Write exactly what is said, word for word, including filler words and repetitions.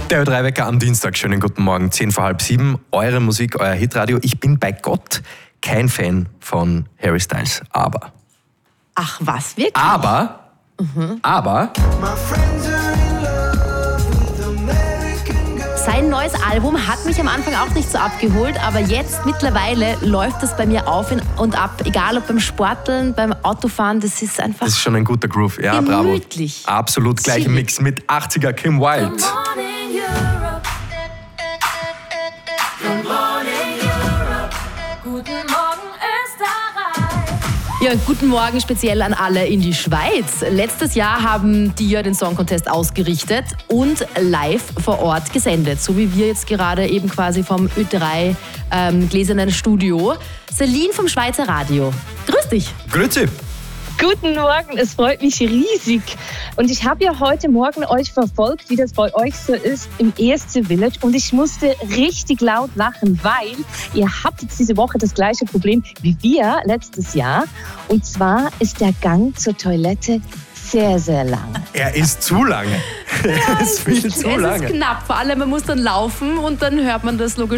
Der Ö drei Wecker am Dienstag. Schönen guten Morgen. Zehn vor halb sieben. Eure Musik, euer Hitradio. Ich bin bei Gott kein Fan von Harry Styles. Aber. Ach was, wirklich? Aber. Mhm. Aber. Sein neues Album hat mich am Anfang auch nicht so abgeholt, aber jetzt mittlerweile läuft es bei mir auf und ab. Egal ob beim Sporteln, beim Autofahren, das ist einfach Das ist schon ein guter Groove. Ja, gemütlich. Bravo. Absolut gleicher Mix mit achtziger Kim Wilde. Ja, guten Morgen speziell an alle in die Schweiz. Letztes Jahr haben die ja den Song Contest ausgerichtet und live vor Ort gesendet. So wie wir jetzt gerade eben quasi vom Ö drei ähm, gläsernen Studio. Celine vom Schweizer Radio. Grüß dich. Grüezi. Guten Morgen, es freut mich riesig. Und ich habe ja heute Morgen euch verfolgt, wie das bei euch so ist im E S C Village. Und ich musste richtig laut lachen, weil ihr habt jetzt diese Woche das gleiche Problem wie wir letztes Jahr. Und zwar ist der Gang zur Toilette sehr, sehr lang. Er ist zu lange. Ja, er ist viel es zu ist lange. knapp. Vor allem, man muss dann laufen und dann hört man das logisch.